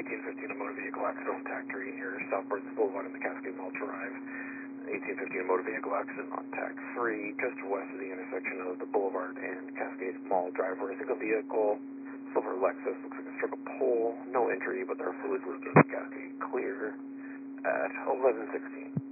1815, a motor vehicle accident on TAC 3 near South Burns Boulevard in the Cascade Mall Drive. 1815, a motor vehicle accident on TAC 3 just west of the intersection of the Boulevard and Cascade Mall Drive, where a single vehicle, silver Lexus, looks like it struck a pole. No injury, but there are fluids leaking. Cascade clear at 11:16.